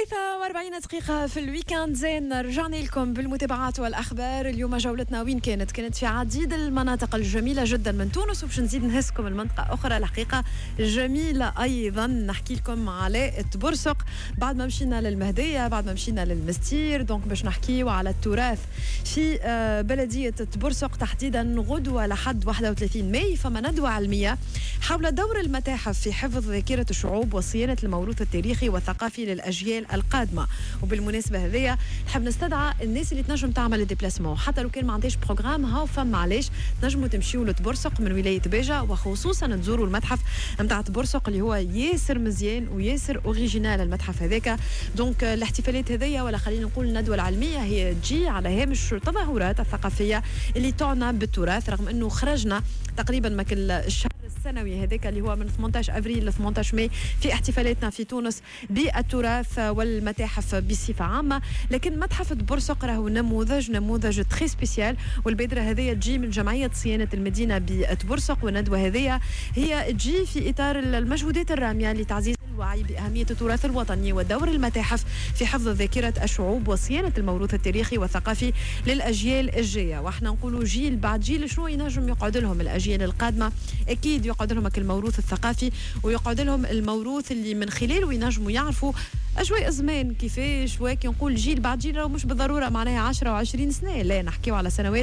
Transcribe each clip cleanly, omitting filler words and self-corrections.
43 دقيقة في الويكاند زين. رجعنا لكم بالمتابعات والأخبار. اليوم جولتنا وين كانت في عديد المناطق الجميلة جدا من تونس، وباش نزيد نهزكم المنطقة أخرى الحقيقة جميلة أيضا. نحكي لكم على تبرسق بعد ما مشينا للمهدية، بعد ما مشينا للمستير، دونك باش نحكيو على التراث في بلدية تبرسق تحديدا. غدوة لحد 31 ماي فما ندوة علمية حول دور المتاحف في حفظ ذاكرة الشعوب وصيانة الموروث التاريخي والثقافي للأجيال القادمة. وبالمناسبة هذيا نحب نستدعى الناس اللي تنجم تعمل الديبلاسمون، حتى لو كان ما عندهاش بروجرام هاو فما علاش تنجموا تمشيوا لتبرسق من ولاية باجة، وخصوصا تزوروا المتحف نتاع تبرسق اللي هو ياسر مزيان وياسر اوريجينال المتحف هذاك. دونك الاحتفالات هذيا ولا خلينا نقول الندوة العلمية هي تجي على هامش التظاهرات الثقافية اللي تعنى بالتراث، رغم انه خرجنا تقريبا ما كل الشهر السنوي هذاك اللي هو من 18 ابريل ل 18 ماي في احتفالاتنا في تونس بالتراث والمتاحف بصفه عامه. لكن متحف تبرسق راهو نموذج تري سبيسيال، والبادره هذه تجي من جمعيه صيانه المدينه بتبرسق. والندوه هذه هي تجي في اطار المجهودات الراميه لتعزيز الوعي بأهمية التراث الوطني ودور المتاحف في حفظ ذاكرة الشعوب وصيانة الموروث التاريخي والثقافي للأجيال الجاية. واحنا نقولوا جيل بعد جيل شنو ينجم يقعد لهم الأجيال القادمة؟ أكيد يقعد لهم الموروث الثقافي، ويقعد لهم الموروث اللي من خلاله ينجموا يعرفوا أجواء زمان كيفاش. وكي نقول جيل بعد جيل مش بالضرورة معناها 10 و20 سنة، لا نحكيو على سنوات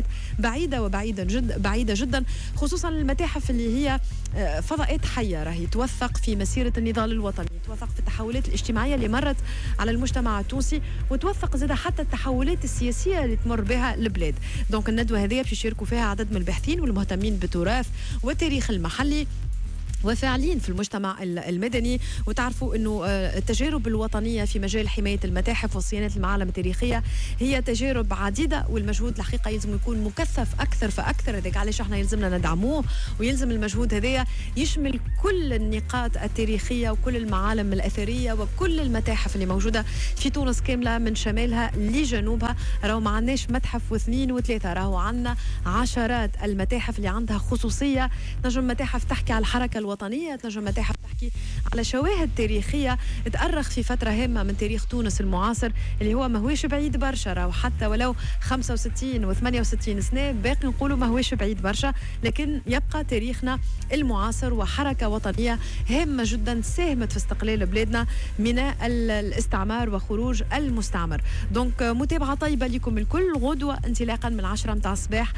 بعيدة جدا، خصوصا المتاحف اللي هي فضاءات حية راهي توثق في مسيرة النضال الوطني، توثق في التحولات الاجتماعية اللي مرت على المجتمع التونسي، وتوثق زاد حتى التحولات السياسية اللي تمر بها البلاد. دونك الندوة هذه باش يشاركوا فيها عدد من الباحثين والمهتمين بالتراث والتاريخ المحلي وفاعلين في المجتمع المدني. وتعرفوا انه التجارب الوطنيه في مجال حمايه المتاحف وصيانه المعالم التاريخيه هي تجارب عديده، والمجهود الحقيقه يلزم يكون مكثف اكثر فاكثر. هذاك علاش احنا يلزمنا ندعموه، ويلزم المجهود هذايا يشمل كل النقاط التاريخيه وكل المعالم الاثريه وكل المتاحف اللي موجوده في تونس كامله من شمالها لجنوبها. راهو ما عندناش متحف واثنين وثلاثه، راهو عندنا عشرات المتاحف اللي عندها خصوصيه. تنجم متاحف تحكي على الحركه الوطنية، تنجم متاحف تحكي على شواهد تاريخية تأرخ في فترة هامة من تاريخ تونس المعاصر اللي هو ماهوش بعيد برشا، وحتى ولو 65 و68 سنة باقي نقولوا ماهوش بعيد برشا، لكن يبقى تاريخنا المعاصر وحركة وطنية هامة جدا ساهمت في استقلال بلادنا من الاستعمار وخروج المستعمر. دونك متابعة طيبة لكم الكل. غدوة انطلاقا من 10 متاع الصباح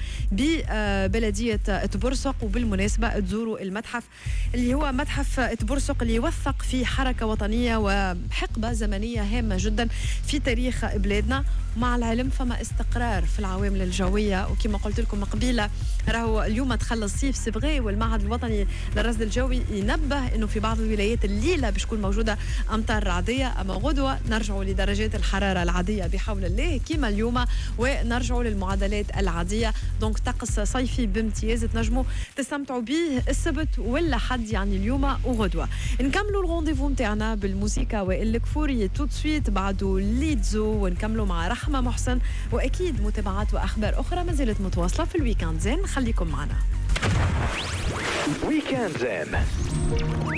ببلدية تبرسق، وبالمناسبة تزوروا المتحف اللي هو متحف تبرسق اللي يوثق في حركة وطنية وحقبة زمنية هامة جدا في تاريخ بلادنا. مع العلم فما استقرار في العوامل الجوية، وكما قلت لكم قبيلة راهو اليوم دخل الصيف سبغي، والمعهد الوطني للرصد الجوي ينبه انه في بعض الولايات الليلة باش تكون موجودة امطار رعدية، اما غدوة نرجعوا لدرجات الحرارة العادية بحول الله كما اليوم، ونرجعوا للمعادلات العادية. دونك طقس صيفي بامتياز تنجموا تستمتعوا به السبت ولا حد يعني اليوم وغدوة. نكملوا الرونديفو متاعنا بالموسيقى والكفوري تو سويت بعده ليدزو، ونكملوا مع رحمة محسن، وأكيد متابعات وأخبار أخرى ما زالت متواصلة في الويكاند زين. خليكم معنا. ويكاند زين.